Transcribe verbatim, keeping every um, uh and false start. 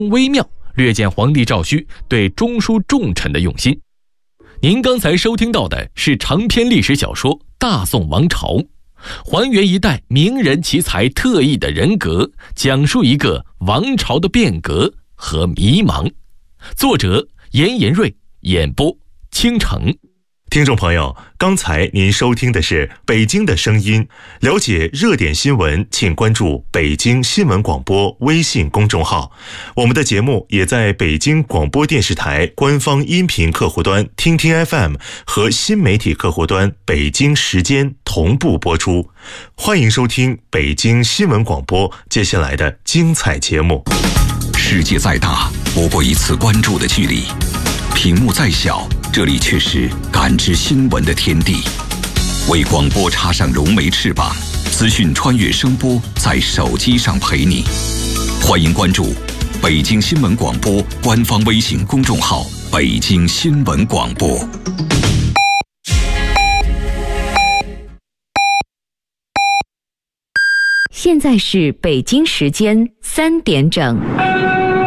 微妙，略见皇帝赵顼对中书重臣的用心。您刚才收听到的是长篇历史小说《大宋王朝》，还原一代名人奇才特异的人格，讲述一个王朝的变革和迷茫。作者严延瑞，演播倾城。 听众朋友，刚才您收听的是北京的声音。了解热点新闻，请关注北京新闻广播微信公众号。我们的节目也在北京广播电视台官方音频客户端听听 F M 和新媒体客户端北京时间同步播出。欢迎收听北京新闻广播接下来的精彩节目。 世界再大，不过一次关注的距离；屏幕再小，这里却是感知新闻的天地。为广播插上融媒翅膀，资讯穿越声波，在手机上陪你。欢迎关注北京新闻广播官方微信公众号北京新闻广播。 现在是北京时间三点整。